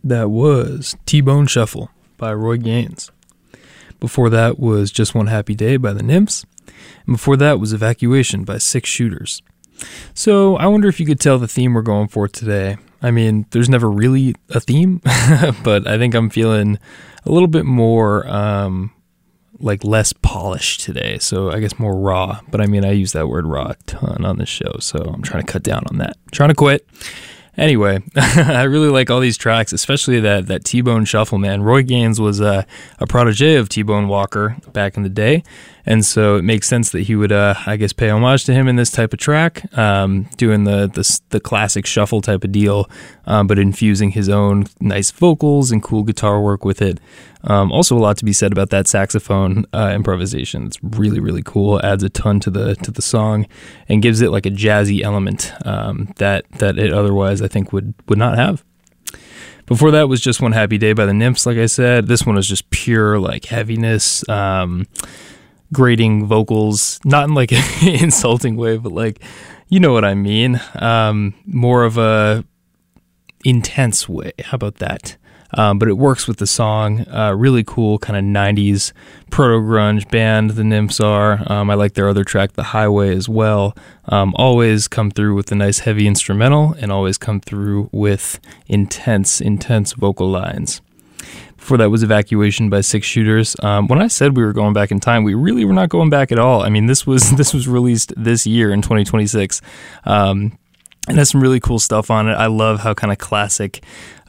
That was T-Bone Shuffle by Roy Gaines. Before that was Just One Happy Day by the Nymphs. And before that was Evacuation by Six Shooters. So I wonder if you could tell the theme we're going for today. I mean, there's never really a theme, but I think I'm feeling a little bit more less polished today. So I guess more raw. But I mean, I use that word raw a ton on this show, so I'm trying to cut down on that. Trying to quit. Anyway, I really like all these tracks, especially that T-Bone Shuffle, man. Roy Gaines was a protege of T-Bone Walker back in the day, and so it makes sense that he would, I guess, pay homage to him in this type of track, doing the classic shuffle type of deal, but infusing his own nice vocals and cool guitar work with it. Also, a lot to be said about that saxophone improvisation. It's really, really cool. Adds a ton to the song and gives it like a jazzy element that it otherwise I think would not have. Before that was Just One Happy Day by the Nymphs. Like I said, this one was just pure like heaviness, grating vocals, not in like an insulting way, but like you know what I mean. More of a intense way. How about that? But it works with the song. Really cool kind of 90s proto-grunge band, the Nymphs are. I like their other track, The Highway, as well. Always come through with a nice heavy instrumental and always come through with intense vocal lines. Before that was Evacuation by Six Shooters. When I said we were going back in time, we really were not going back at all. I mean, this was released this year in 2026. And has some really cool stuff on it. I love how kind of classic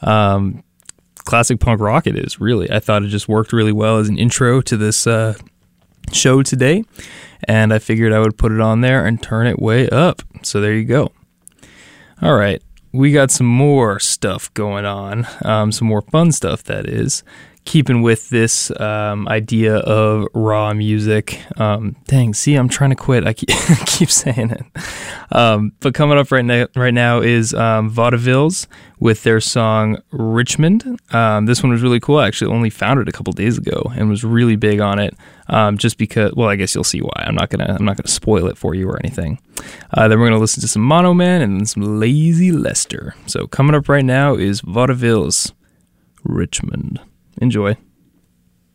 punk rock it is, really. I thought it just worked really well as an intro to this show today, and I figured I would put it on there and turn it way up. So there you go. All right, we got some more stuff going on, some more fun stuff, that is. Keeping with this idea of raw music. Dang, see, I'm trying to quit. I keep saying it. But coming up right now is Vaudevilles with their song Richmond. This one was really cool. I actually only found it a couple days ago and was really big on it. Just because, well, I guess you'll see why. I'm not gonna spoil it for you or anything. Then we're gonna listen to some Mono Man and then some Lazy Lester. So coming up right now is Vaudevilles, Richmond. Enjoy.